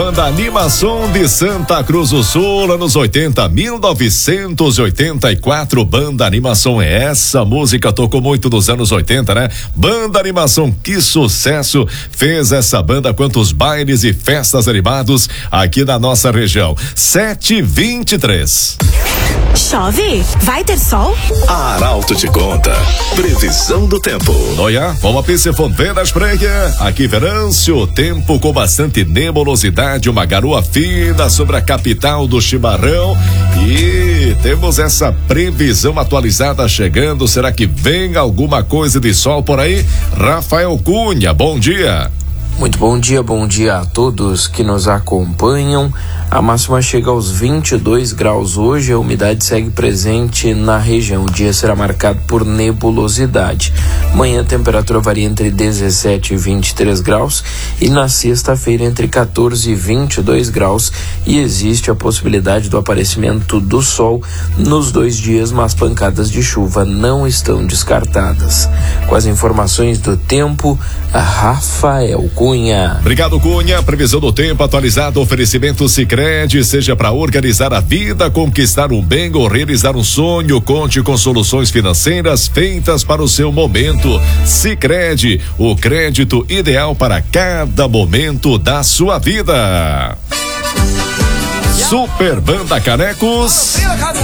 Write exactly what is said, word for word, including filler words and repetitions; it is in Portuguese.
Banda Animação de Santa Cruz do Sul, anos oitenta, mil novecentos e oitenta e quatro. Banda Animação, essa música tocou muito nos anos oitenta, né? Banda Animação, que sucesso fez essa banda, quantos bailes e festas animados aqui na nossa região. sete e vinte e três. Chove? Vai ter sol? A Arauto te conta. Previsão do tempo. Noia, vamos a se ver das praias. Aqui, Verâncio, tempo com bastante nebulosidade, uma garoa fina sobre a capital do chimarrão. E temos essa previsão atualizada chegando. Será que vem alguma coisa de sol por aí? Rafael Cunha, bom dia. Muito bom dia, bom dia a todos que nos acompanham. A máxima chega aos vinte e dois graus hoje, a umidade segue presente na região. O dia será marcado por nebulosidade. Amanhã a temperatura varia entre dezessete e vinte e três graus e na sexta-feira entre quatorze e vinte e dois graus, e existe a possibilidade do aparecimento do sol nos dois dias, mas pancadas de chuva não estão descartadas. Com as informações do tempo, a Rafael Cunha. Obrigado, Cunha. Previsão do tempo atualizado, oferecimento Sicredi, seja para organizar a vida, conquistar um bem ou realizar um sonho, conte com soluções financeiras feitas para o seu momento. Sicredi, o crédito ideal para cada momento da sua vida. Super Banda Canecos.